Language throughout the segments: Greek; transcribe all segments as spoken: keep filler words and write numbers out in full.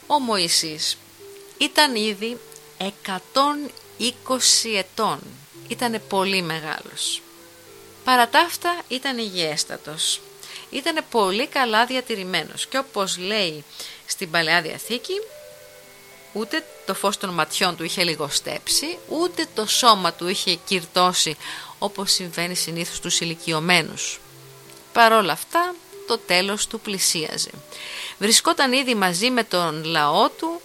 Ο Μωυσής ήταν ήδη εκατόν είκοσι ετών, ήταν πολύ μεγάλος. Παρά τα αυτά ήταν υγιέστατος, ήταν πολύ καλά διατηρημένος και όπως λέει στην Παλαιά Διαθήκη, ούτε το φως των ματιών του είχε λιγοστέψει, ούτε το σώμα του είχε κυρτώσει όπως συμβαίνει συνήθως στους ηλικιωμένους. Παρόλα αυτά το τέλος του πλησίαζε. Βρισκόταν ήδη μαζί με τον λαό του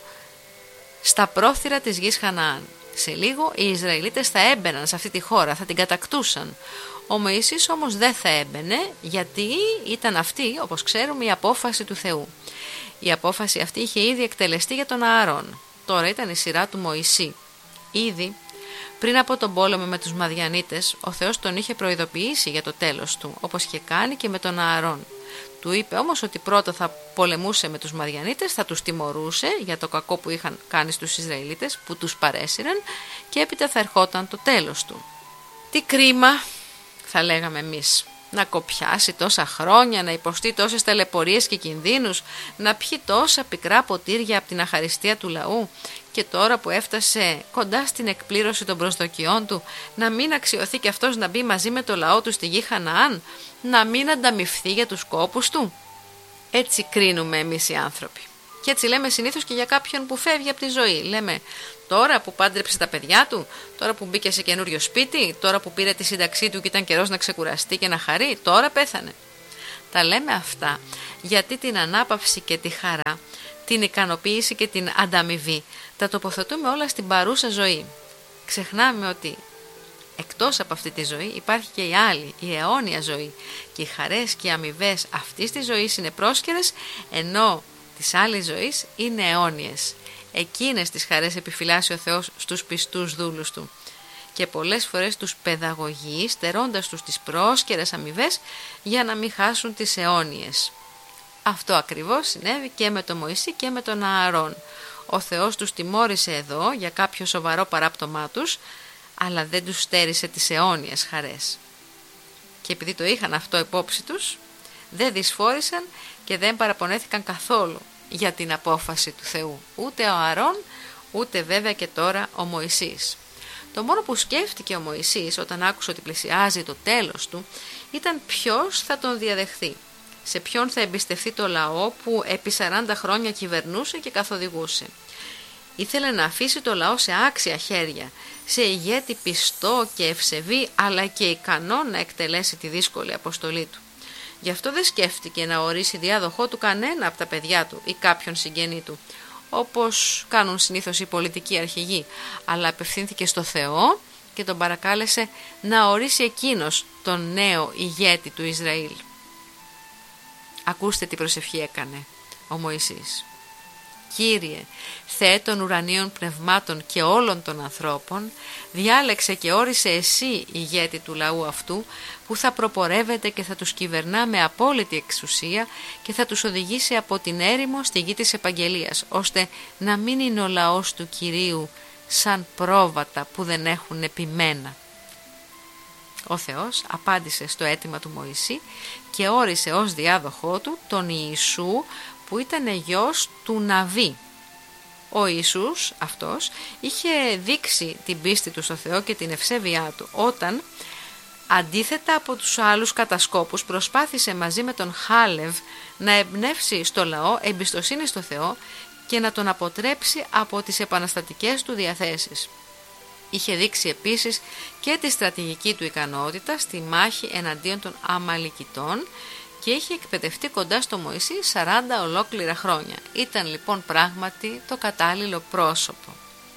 στα πρόθυρα της γης Χαναάν. Σε λίγο οι Ισραηλίτες θα έμπαιναν σε αυτή τη χώρα, θα την κατακτούσαν. Ο Μωυσής όμως δεν θα έμπαινε, γιατί ήταν αυτή, όπως ξέρουμε, η απόφαση του Θεού. Η απόφαση αυτή είχε ήδη εκτελεστεί για τον Ααρών. Τώρα ήταν η σειρά του Μωυσή. Ήδη πριν από τον πόλεμο με τους Μαδιανίτες, ο Θεός τον είχε προειδοποιήσει για το τέλος του, όπως είχε κάνει και με τον Ααρών. Του είπε όμως ότι πρώτα θα πολεμούσε με τους Μαδιανίτες, θα τους τιμωρούσε για το κακό που είχαν κάνει στους Ισραηλίτες, που τους παρέσυραν, και έπειτα θα ερχόταν το τέλος του. Τι κρίμα, θα λέγαμε εμείς, να κοπιάσει τόσα χρόνια, να υποστεί τόσες ταλαιπωρίες και κινδύνους, να πιει τόσα πικρά ποτήρια από την αχαριστία του λαού, και τώρα που έφτασε κοντά στην εκπλήρωση των προσδοκιών του, να μην αξιωθεί και αυτός να μπει μαζί με το λαό του στη γη Χαναάν, να μην ανταμοιφθεί για τους κόπους του. Έτσι κρίνουμε εμείς οι άνθρωποι. Και έτσι λέμε συνήθως και για κάποιον που φεύγει από τη ζωή. Λέμε, τώρα που πάντρεψε τα παιδιά του, τώρα που μπήκε σε καινούριο σπίτι, τώρα που πήρε τη σύνταξή του και ήταν καιρός να ξεκουραστεί και να χαρεί, τώρα πέθανε. Τα λέμε αυτά γιατί την ανάπαυση και τη χαρά, την ικανοποίηση και την ανταμοιβή τα τοποθετούμε όλα στην παρούσα ζωή. Ξεχνάμε ότι εκτός από αυτή τη ζωή υπάρχει και η άλλη, η αιώνια ζωή, και οι χαρές και οι αμοιβές αυτής της ζωής είναι πρόσκαιρες, ενώ της άλλης ζωής είναι αιώνιες. Εκείνες τις χαρές επιφυλάσσει ο Θεός στους πιστούς δούλους του και πολλές φορές τους παιδαγωγεί, στερώντας τους τις πρόσκαιρες αμοιβές για να μην χάσουν τις αιώνιες. Αυτό ακριβώς συνέβη και με τον Μωυσή και με τον Ααρών. Ο Θεός τους τιμώρησε εδώ για κάποιο σοβαρό παράπτωμά τους, αλλά δεν τους στέρισε τις αιώνιες χαρές. Και επειδή το είχαν αυτό υπόψη τους, δεν δυσφόρησαν και δεν παραπονέθηκαν καθόλου για την απόφαση του Θεού. Ούτε ο Ααρών, ούτε βέβαια και τώρα ο Μωυσής. Το μόνο που σκέφτηκε ο Μωυσής όταν άκουσε ότι πλησιάζει το τέλος του, ήταν ποιος θα τον διαδεχθεί. Σε ποιον θα εμπιστευτεί το λαό που επί σαράντα χρόνια κυβερνούσε και καθοδηγούσε. Ήθελε να αφήσει το λαό σε άξια χέρια, σε ηγέτη πιστό και ευσεβή, αλλά και ικανό να εκτελέσει τη δύσκολη αποστολή του. Γι' αυτό δεν σκέφτηκε να ορίσει διάδοχό του κανένα από τα παιδιά του ή κάποιον συγγενή του, όπως κάνουν συνήθως οι πολιτικοί αρχηγοί, αλλά απευθύνθηκε στο Θεό και τον παρακάλεσε να ορίσει εκείνος τον νέο ηγέτη του Ισραήλ. Ακούστε τι προσευχή έκανε ο Μωυσής. Κύριε, Θεέ των ουρανίων πνευμάτων και όλων των ανθρώπων, διάλεξε και όρισε εσύ ηγέτη του λαού αυτού, που θα προπορεύεται και θα τους κυβερνά με απόλυτη εξουσία και θα τους οδηγήσει από την έρημο στη γη της επαγγελίας, ώστε να μην είναι ο λαός του Κυρίου σαν πρόβατα που δεν έχουν επιμένα. Ο Θεός απάντησε στο αίτημα του Μωυσή και όρισε ως διάδοχό του τον Ιησού, που ήταν γιος του Ναβί. Ο Ιησούς αυτός είχε δείξει την πίστη του στο Θεό και την ευσέβειά του όταν, αντίθετα από τους άλλους κατασκόπους, προσπάθησε μαζί με τον Χάλευ να εμπνεύσει στο λαό εμπιστοσύνη στο Θεό και να τον αποτρέψει από τις επαναστατικές του διαθέσεις. Είχε δείξει επίσης και τη στρατηγική του ικανότητα στη μάχη εναντίον των Αμαλικιτών και είχε εκπαιδευτεί κοντά στο Μωυσή σαράντα ολόκληρα χρόνια. Ήταν λοιπόν πράγματι το κατάλληλο πρόσωπο.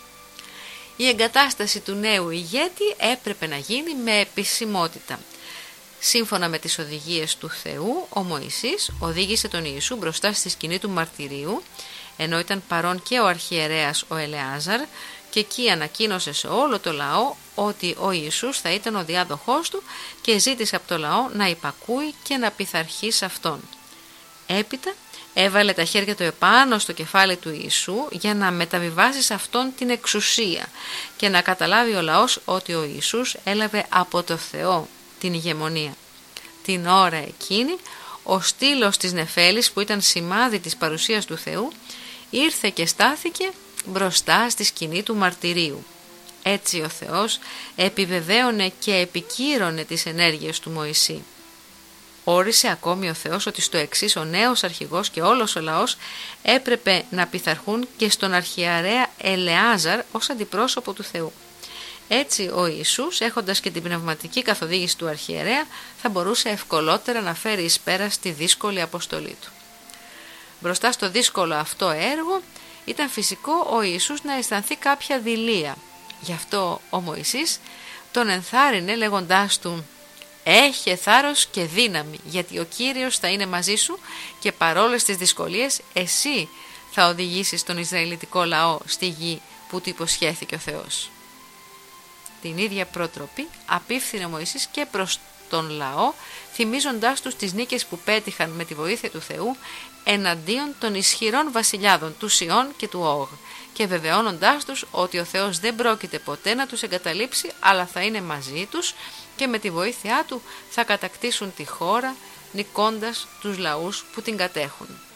Η εγκατάσταση του νέου ηγέτη έπρεπε να γίνει με επισημότητα. Σύμφωνα με τις οδηγίες του Θεού, ο Μωυσής οδήγησε τον Ιησού μπροστά στη σκηνή του μαρτυρίου, ενώ ήταν παρόν και ο αρχιερέας ο Ελεάζαρ, και εκεί ανακοίνωσε σε όλο το λαό ότι ο Ιησούς θα ήταν ο διάδοχός του και ζήτησε από το λαό να υπακούει και να πειθαρχεί σε αυτόν. Έπειτα έβαλε τα χέρια του επάνω στο κεφάλι του Ιησού για να μεταβιβάσει σε αυτόν την εξουσία και να καταλάβει ο λαός ότι ο Ιησούς έλαβε από το Θεό την ηγεμονία. Την ώρα εκείνη ο στήλος της νεφέλης, που ήταν σημάδι της παρουσίας του Θεού, ήρθε και στάθηκε μπροστά στη σκηνή του μαρτυρίου. Έτσι ο Θεός επιβεβαίωνε και επικύρωνε τις ενέργειες του Μωυσή. Όρισε ακόμη ο Θεός ότι στο εξής ο νέος αρχηγός και όλος ο λαός έπρεπε να πειθαρχούν και στον αρχιερέα Ελεάζαρ ως αντιπρόσωπο του Θεού. Έτσι ο Ιησούς, έχοντας και την πνευματική καθοδήγηση του αρχιερέα, θα μπορούσε ευκολότερα να φέρει εις πέρα στη δύσκολη αποστολή του. Μπροστά στο δύσκολο αυτό έργο ήταν φυσικό ο Ιησούς να αισθανθεί κάποια δειλία. Γι' αυτό ο Μωυσής τον ενθάρρυνε λέγοντάς του «Έχε θάρρος και δύναμη, γιατί ο Κύριος θα είναι μαζί σου και παρόλες τις δυσκολίες εσύ θα οδηγήσεις τον Ισραηλιτικό λαό στη γη που του υποσχέθηκε ο Θεός». Την ίδια προτροπή απίφθινε ο Μωυσής και προς τον λαό, θυμίζοντάς τους τις νίκες που πέτυχαν με τη βοήθεια του Θεού εναντίον των ισχυρών βασιλιάδων του Σιών και του Όγ και βεβαιώνοντάς τους ότι ο Θεός δεν πρόκειται ποτέ να τους εγκαταλείψει, αλλά θα είναι μαζί τους και με τη βοήθειά του θα κατακτήσουν τη χώρα νικώντας τους λαούς που την κατέχουν.